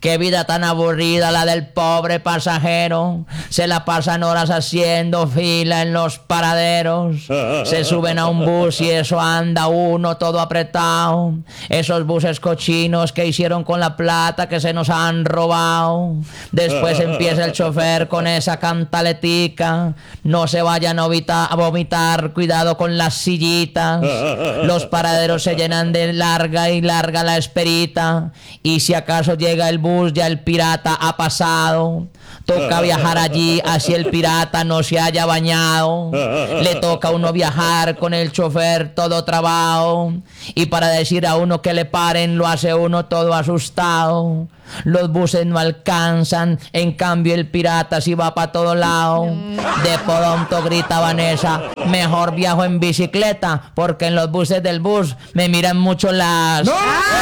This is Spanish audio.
Qué vida tan aburrida la del pobre pasajero. Se la pasan horas haciendo fila en los paraderos. Se suben a un bus y eso anda uno todo apretado. Esos buses cochinos que hicieron con la plata que se nos han robado. Después empieza el chofer con esa cantaletica. No se vayan a vomitar, cuidado con las sillitas. Los paraderos se llenan de larga y larga la esperita. Y si acaso llega el bus, ya el pirata ha pasado. Toca viajar allí, así el pirata no se haya bañado. Le toca a uno viajar con el chofer todo trabado. Y para decir a uno que le paren, lo hace uno todo asustado. Los buses no alcanzan, en cambio el pirata sí va para todo lado. De pronto grita Vanessa: mejor viajo en bicicleta, porque en los buses del bus me miran mucho las... ¡No!